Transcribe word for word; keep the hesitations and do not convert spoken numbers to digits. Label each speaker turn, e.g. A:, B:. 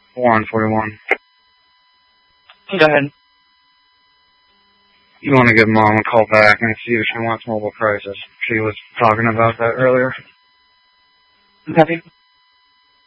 A: one forty-one.
B: Go ahead.
A: You want to give Mom a call back and see if she wants mobile prices. She was talking about that earlier.
B: Copy.